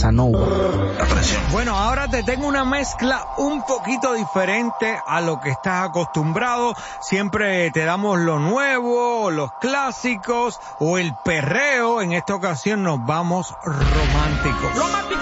Nova. Bueno, ahora te tengo una mezcla un poquito diferente a lo que estás acostumbrado. Siempre te damos lo nuevo, los clásicos o el perreo. En esta ocasión nos vamos románticos.